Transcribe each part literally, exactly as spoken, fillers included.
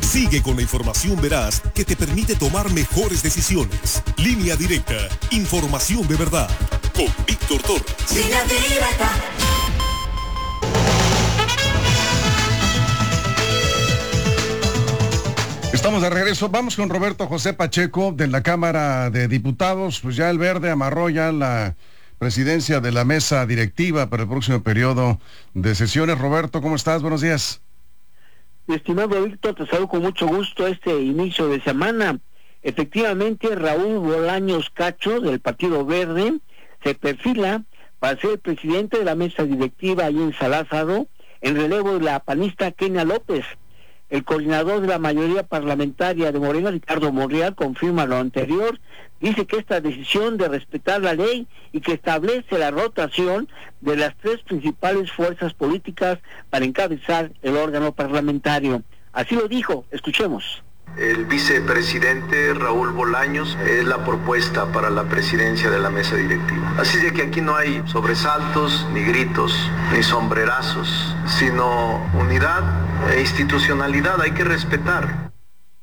Sigue con la información veraz que te permite tomar mejores decisiones. Línea Directa, información de verdad. Con Víctor Torres. Línea Directa. Estamos de regreso. Vamos con Roberto José Pacheco de la Cámara de Diputados. Pues ya el Verde amarró ya la presidencia de la mesa directiva para el próximo periodo de sesiones. Roberto, ¿cómo estás? Buenos días. Mi estimado Víctor, te saludo con mucho gusto este inicio de semana. Efectivamente, Raúl Bolaños Cacho, del Partido Verde, se perfila para ser el presidente de la mesa directiva ahí en San Lázaro, en relevo de la panista Kenia López. El coordinador de la mayoría parlamentaria de Morena, Ricardo Monreal, confirma lo anterior. Dice que esta decisión de respetar la ley y que establece la rotación de las tres principales fuerzas políticas para encabezar el órgano parlamentario. Así lo dijo, escuchemos. El vicepresidente Raúl Bolaños es la propuesta para la presidencia de la mesa directiva. Así de que aquí no hay sobresaltos, ni gritos, ni sombrerazos, sino unidad e institucionalidad. Hay que respetar.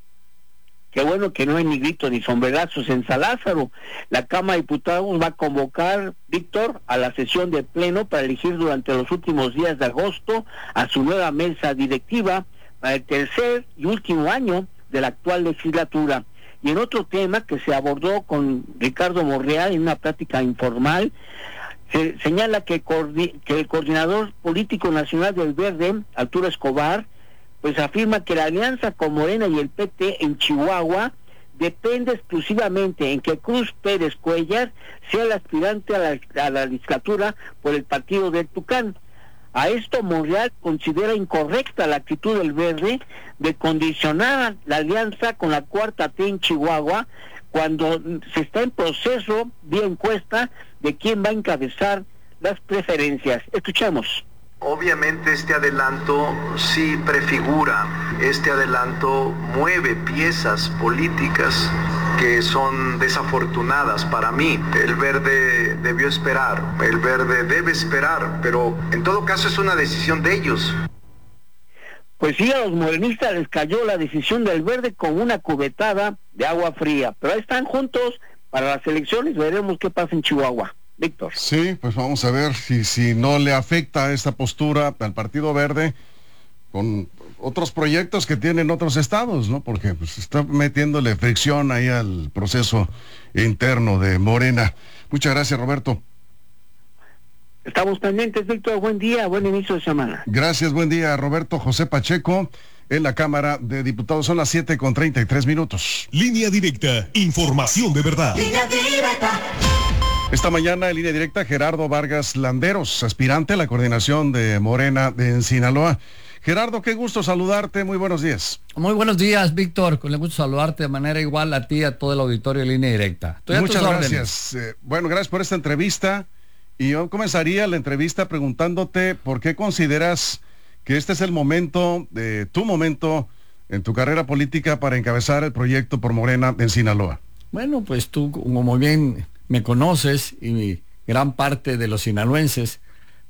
Qué bueno que no hay ni gritos ni sombrerazos en San Lázaro. La Cámara de Diputados va a convocar, Víctor, a la sesión de pleno para elegir durante los últimos días de agosto a su nueva mesa directiva para el tercer y último año de la actual legislatura. Y en otro tema que se abordó con Ricardo Monreal en una plática informal, se señala que, que el coordinador político nacional del Verde, Arturo Escobar, pues afirma que la alianza con Morena y el P T en Chihuahua depende exclusivamente en que Cruz Pérez Cuellar sea el aspirante a la, a la legislatura por el partido del Tucán. A esto Monreal considera incorrecta la actitud del Verde de condicionar la alianza con la cuarta T en Chihuahua cuando se está en proceso vía encuesta de quién va a encabezar las preferencias. Escuchamos. Obviamente este adelanto sí prefigura, este adelanto mueve piezas políticas que son desafortunadas para mí. El Verde debió esperar, el Verde debe esperar, pero en todo caso es una decisión de ellos. Pues sí, a los morenistas les cayó la decisión del Verde con una cubetada de agua fría, pero ahí están juntos para las elecciones, veremos qué pasa en Chihuahua. Víctor. Sí, pues vamos a ver si, si no le afecta esta postura al Partido Verde con otros proyectos que tienen otros estados, ¿no? Porque pues está metiéndole fricción ahí al proceso interno de Morena. Muchas gracias, Roberto. Estamos pendientes, Víctor. Buen día, buen inicio de semana. Gracias, buen día, Roberto José Pacheco, en la Cámara de Diputados. Son las siete con treinta y tres minutos. Línea Directa, información de verdad. Línea Directa. Esta mañana en Línea Directa, Gerardo Vargas Landeros, aspirante a la coordinación de Morena de Sinaloa. Gerardo, qué gusto saludarte, muy buenos días. Muy buenos días, Víctor, con el gusto saludarte de manera igual a ti, a todo el auditorio de Línea Directa. Estoy Muchas gracias. Eh, bueno, gracias por esta entrevista. Y yo comenzaría la entrevista preguntándote por qué consideras que este es el momento, de tu momento en tu carrera política para encabezar el proyecto por Morena en Sinaloa. Bueno, pues tú, como muy bien me conoces y gran parte de los sinaloenses,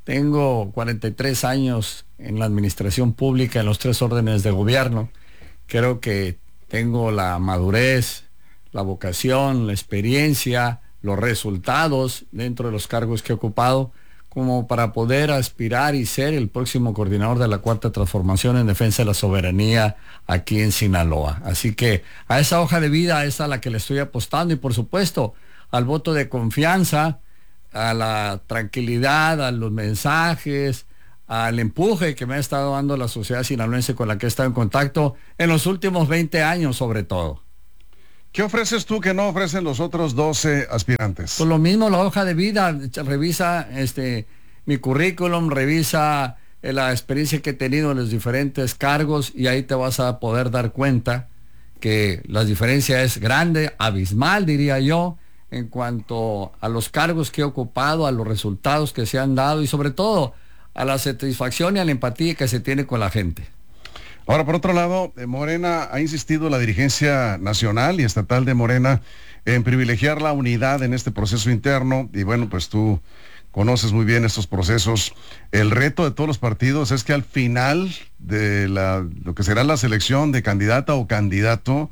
tengo cuarenta y tres años en la administración pública en los tres órdenes de gobierno. Creo que tengo la madurez, la vocación, la experiencia, los resultados dentro de los cargos que he ocupado como para poder aspirar y ser el próximo coordinador de la Cuarta Transformación en defensa de la soberanía aquí en Sinaloa. Así que a esa hoja de vida es a la que le estoy apostando y por supuesto al voto de confianza, a la tranquilidad, a los mensajes, al empuje que me ha estado dando la sociedad sinaloense con la que he estado en contacto en los últimos veinte años sobre todo. ¿Qué ofreces tú que no ofrecen los otros doce aspirantes? Pues lo mismo, la hoja de vida, revisa este mi currículum, revisa eh, la experiencia que he tenido en los diferentes cargos y ahí te vas a poder dar cuenta que la diferencia es grande, abismal diría yo, en cuanto a los cargos que he ocupado, a los resultados que se han dado y sobre todo a la satisfacción y a la empatía que se tiene con la gente. Ahora, por otro lado, Morena ha insistido la dirigencia nacional y estatal de Morena en privilegiar la unidad en este proceso interno y bueno, pues tú conoces muy bien estos procesos. El reto de todos los partidos es que al final de la, lo que será la selección de candidata o candidato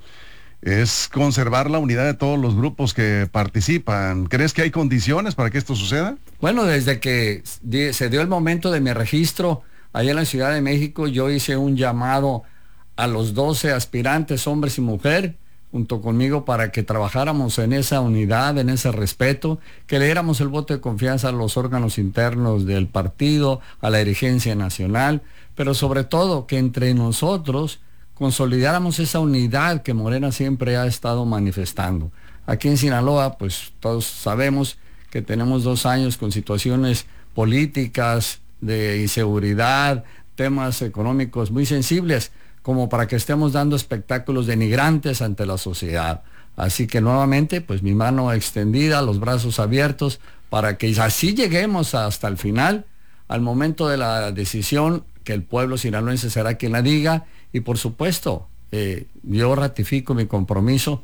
es conservar la unidad de todos los grupos que participan. ¿Crees que hay condiciones para que esto suceda? Bueno, desde que se dio el momento de mi registro allá en la Ciudad de México, yo hice un llamado a los doce aspirantes, hombres y mujer, junto conmigo, para que trabajáramos en esa unidad, en ese respeto, que le diéramos el voto de confianza a los órganos internos del partido, a la dirigencia nacional, pero sobre todo que entre nosotros consolidáramos esa unidad que Morena siempre ha estado manifestando. Aquí en Sinaloa, pues todos sabemos que tenemos dos años con situaciones políticas, de inseguridad, temas económicos muy sensibles, como para que estemos dando espectáculos denigrantes ante la sociedad. Así que nuevamente, pues mi mano extendida, los brazos abiertos, para que así lleguemos hasta el final, al momento de la decisión, que el pueblo sinaloense será quien la diga, y por supuesto, eh, yo ratifico mi compromiso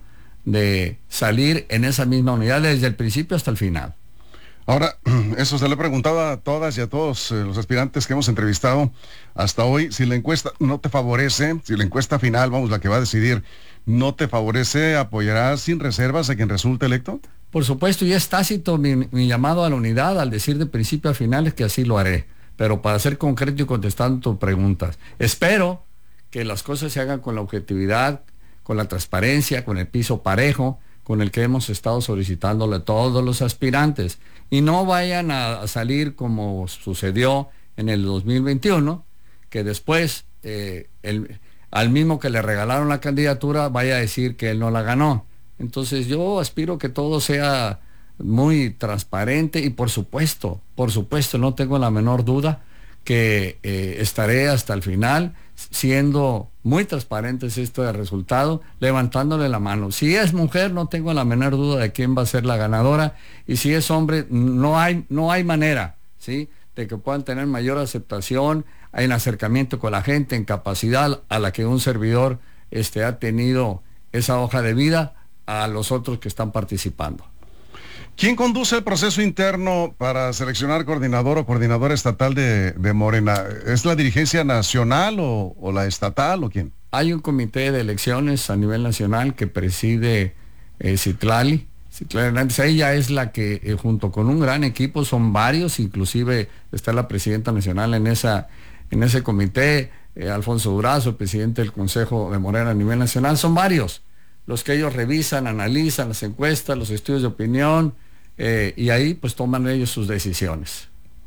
de salir en esa misma unidad desde el principio hasta el final. Ahora, eso se lo he preguntado a todas y a todos eh, los aspirantes que hemos entrevistado hasta hoy. Si la encuesta no te favorece, si la encuesta final, vamos, la que va a decidir, no te favorece, ¿apoyarás sin reservas a quien resulte electo? Por supuesto, y es tácito mi, mi llamado a la unidad, al decir de principio a final es que así lo haré. Pero para ser concreto y contestando tus preguntas, espero que las cosas se hagan con la objetividad, con la transparencia, con el piso parejo, con el que hemos estado solicitándole a todos los aspirantes, y no vayan a, a salir como sucedió en el dos mil veintiuno, que después eh, el, al mismo que le regalaron la candidatura vaya a decir que él no la ganó. Entonces yo aspiro que todo sea muy transparente, y por supuesto, por supuesto, no tengo la menor duda que eh, estaré hasta el final siendo muy transparentes este resultado, levantándole la mano. Si es mujer, no tengo la menor duda de quién va a ser la ganadora, y si es hombre, no hay, no hay manera, ¿sí?, de que puedan tener mayor aceptación en acercamiento con la gente, en capacidad a la que un servidor este, ha tenido esa hoja de vida a los otros que están participando. ¿Quién conduce el proceso interno para seleccionar coordinador o coordinadora estatal de, de Morena? ¿Es la dirigencia nacional o, o la estatal o quién? Hay un comité de elecciones a nivel nacional que preside eh, Citlali. Citlali Hernández. Ella es la que, eh, junto con un gran equipo, son varios, inclusive está la presidenta nacional en, esa, en ese comité, eh, Alfonso Durazo, presidente del Consejo de Morena a nivel nacional. Son varios los que ellos revisan, analizan las encuestas, los estudios de opinión, eh, y ahí pues toman ellos sus decisiones.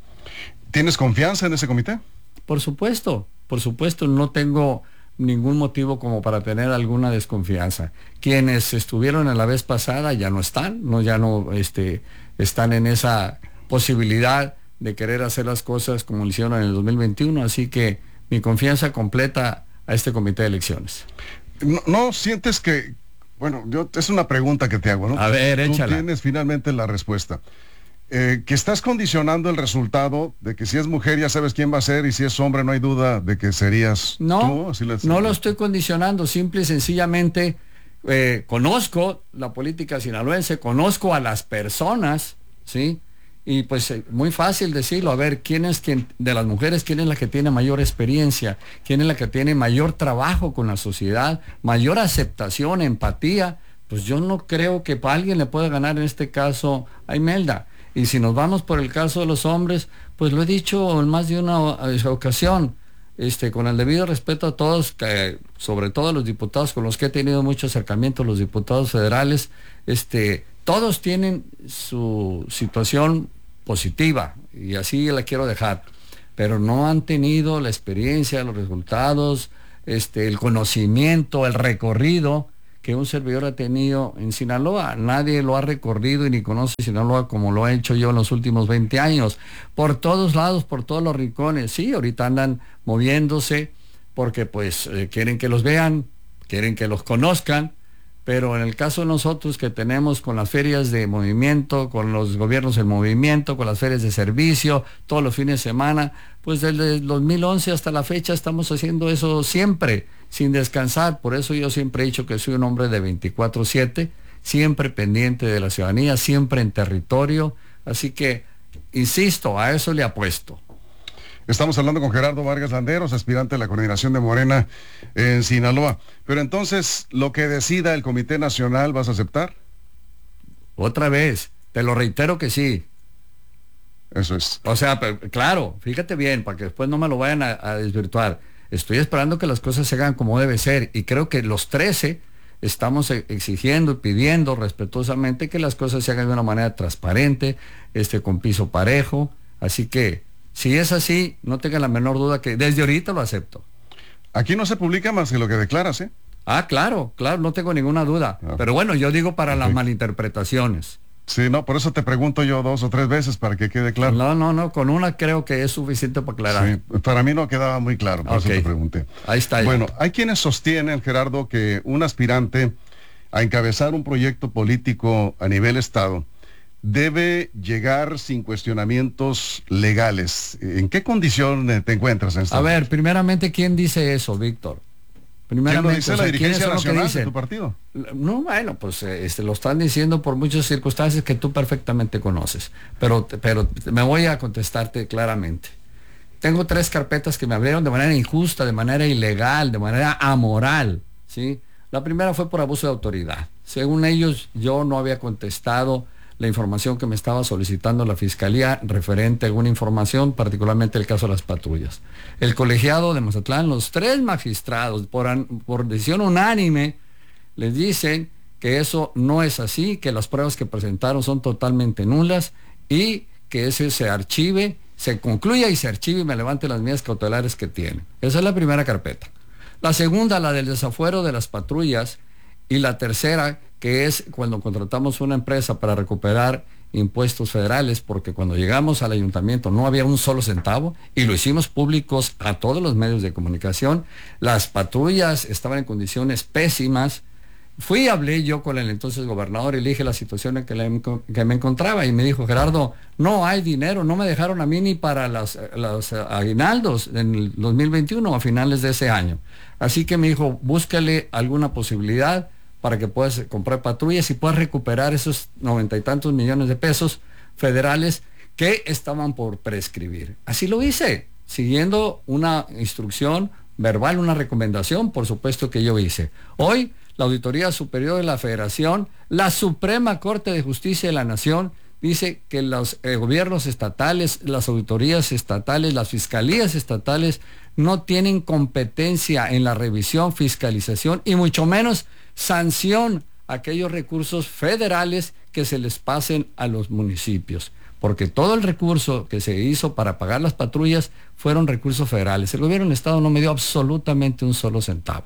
¿Tienes confianza en ese comité? Por supuesto, por supuesto, no tengo ningún motivo como para tener alguna desconfianza. Quienes estuvieron en la vez pasada ya no están, no, ya no este, están en esa posibilidad de querer hacer las cosas como lo hicieron en el dos mil veintiuno, así que mi confianza completa a este comité de elecciones. ¿No, no sientes que, bueno, yo, es una pregunta que te hago, ¿no? A ver, échala. Tú tienes finalmente la respuesta. Eh, que estás condicionando el resultado de que si es mujer ya sabes quién va a ser, y si es hombre no hay duda de que serías no, tú. Así les... No lo estoy condicionando, simple y sencillamente eh, conozco la política sinaloense, conozco a las personas, ¿sí? Y pues eh, muy fácil decirlo, a ver, ¿quién es quien, de las mujeres, quién es la que tiene mayor experiencia? ¿Quién es la que tiene mayor trabajo con la sociedad, mayor aceptación, empatía? Pues yo no creo que para alguien le pueda ganar en este caso a Imelda. Y si nos vamos por el caso de los hombres, pues lo he dicho en más de una ocasión, este, con el debido respeto a todos, que, sobre todo a los diputados con los que he tenido mucho acercamiento, los diputados federales, este, todos tienen su situación positiva, y así la quiero dejar, pero no han tenido la experiencia, los resultados, este, el conocimiento, el recorrido que un servidor ha tenido en Sinaloa. Nadie lo ha recorrido y ni conoce Sinaloa como lo he hecho yo en los últimos veinte años, por todos lados, por todos los rincones. Sí, ahorita andan moviéndose porque pues eh, quieren que los vean, quieren que los conozcan, pero en el caso de nosotros, que tenemos con las ferias de movimiento, con los gobiernos en movimiento, con las ferias de servicio, todos los fines de semana, pues desde el dos mil once hasta la fecha estamos haciendo eso siempre, sin descansar. Por eso yo siempre he dicho que soy un hombre de veinticuatro siete, siempre pendiente de la ciudadanía, siempre en territorio. Así que Insisto, a eso le apuesto. Estamos hablando con Gerardo Vargas Landeros, aspirante a la coordinación de Morena en Sinaloa. Pero entonces, lo que decida el Comité Nacional, ¿vas a aceptar? Otra vez, te lo reitero que sí. Eso es. O sea, pero, claro, fíjate bien, para que después no me lo vayan a, a desvirtuar. Estoy esperando que las cosas se hagan como debe ser, y creo que los trece estamos exigiendo y pidiendo respetuosamente que las cosas se hagan de una manera transparente, este, con piso parejo. Así que, si es así, no tengan la menor duda que desde ahorita lo acepto. Aquí no se publica más que lo que declaras, ¿eh? Ah, claro, claro, no tengo ninguna duda. Ah. Pero bueno, yo digo para okay. las malinterpretaciones. Sí, no, por eso te pregunto yo dos o tres veces para que quede claro. No, no, no, con una creo que es suficiente para aclarar. Sí, para mí no quedaba muy claro, por okay. eso te pregunté. Ahí está. Bueno, hay quienes sostienen, Gerardo, que un aspirante a encabezar un proyecto político a nivel estado debe llegar sin cuestionamientos legales. ¿En qué condición te encuentras en esta? A ver, primeramente, ¿quién dice eso, Víctor? Primeramente, ¿quién lo dice? O sea, la dirigencia nacional de tu partido? No, bueno, pues este, lo están diciendo por muchas circunstancias que tú perfectamente conoces. Pero, pero me voy a contestarte claramente. Tengo tres carpetas que me abrieron de manera injusta, de manera ilegal, de manera amoral, ¿sí? La primera fue por abuso de autoridad. Según ellos, yo no había contestado la información que me estaba solicitando la Fiscalía referente a alguna información, particularmente el caso de las patrullas. El colegiado de Mazatlán, los tres magistrados, por, an, por decisión unánime, les dicen que eso no es así, que las pruebas que presentaron son totalmente nulas y que ese se archive, se concluya y se archive y me levante las medidas cautelares que tienen. Esa es la primera carpeta. La segunda, la del desafuero de las patrullas, y la tercera, que es cuando contratamos una empresa para recuperar impuestos federales, porque cuando llegamos al ayuntamiento no había un solo centavo y lo hicimos públicos a todos los medios de comunicación. Las patrullas estaban en condiciones pésimas. Fui y hablé yo con el entonces gobernador y le dije la situación en que, le, que me encontraba y me dijo: Gerardo, no hay dinero, no me dejaron a mí ni para las, los aguinaldos en el dos mil veintiuno a finales de ese año. Así que me dijo, búscale alguna posibilidad para que puedas comprar patrullas y puedas recuperar esos noventa y tantos millones de pesos federales que estaban por prescribir. Así lo hice, siguiendo una instrucción verbal, una recomendación, por supuesto que yo hice. Hoy, la Auditoría Superior de la Federación, la Suprema Corte de Justicia de la Nación, dice que los eh, gobiernos estatales, las auditorías estatales, las fiscalías estatales no tienen competencia en la revisión, fiscalización y mucho menos sanción a aquellos recursos federales que se les pasen a los municipios, porque todo el recurso que se hizo para pagar las patrullas fueron recursos federales. El gobierno del estado no me dio absolutamente un solo centavo.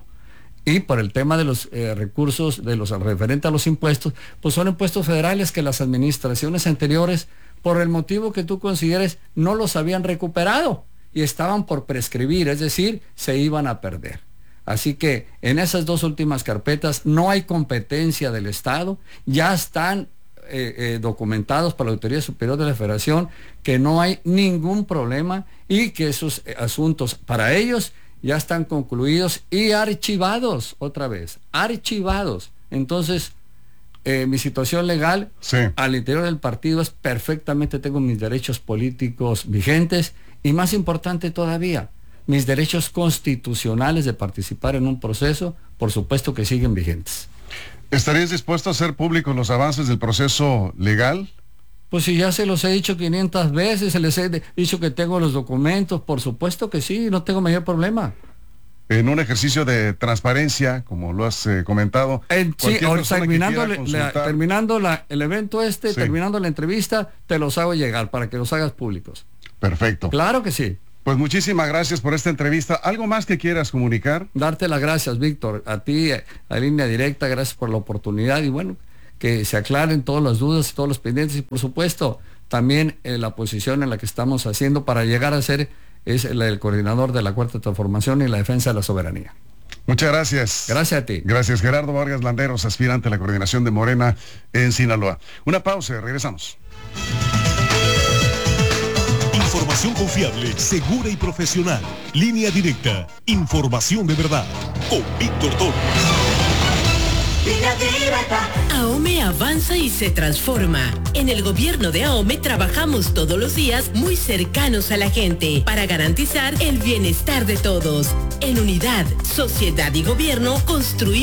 Y por el tema de los eh, recursos, de los referente a los impuestos, pues son impuestos federales que las administraciones anteriores, por el motivo que tú consideres, no los habían recuperado y estaban por prescribir, es decir, se iban a perder. Así que en esas dos últimas carpetas no hay competencia del Estado, ya están eh, eh, documentados por la Auditoría Superior de la Federación que no hay ningún problema y que esos eh, asuntos para ellos ya están concluidos y archivados, otra vez, archivados. Entonces, eh, mi situación legal sí. al interior del partido es perfectamente, tengo mis derechos políticos vigentes y más importante todavía, mis derechos constitucionales de participar en un proceso, por supuesto que siguen vigentes. ¿Estarías dispuesto a hacer públicos los avances del proceso legal? Pues si ya se los he dicho quinientas veces, se les he dicho que tengo los documentos, por supuesto que sí, no tengo mayor problema. En un ejercicio de transparencia, como lo has eh, comentado. En, sí, ahora, terminando, la, terminando la, el evento este, sí. terminando la entrevista, te los hago llegar para que los hagas públicos. Perfecto. Claro que sí. Pues muchísimas gracias por esta entrevista. ¿Algo más que quieras comunicar? Darte las gracias, Víctor, a ti, a Línea Directa, gracias por la oportunidad y bueno, que se aclaren todas las dudas y todos los pendientes y por supuesto también eh, la posición en la que estamos haciendo para llegar a ser es el, el coordinador de la Cuarta Transformación y la defensa de la soberanía. Muchas gracias. Gracias a ti. Gracias, Gerardo Vargas Landeros, aspirante a la coordinación de Morena en Sinaloa. Una pausa, regresamos. Información confiable, segura y profesional. Línea Directa. Información de verdad. Con Víctor Torres. AOME avanza y se transforma. En el gobierno de AOME trabajamos todos los días muy cercanos a la gente para garantizar el bienestar de todos. En unidad, sociedad y gobierno construimos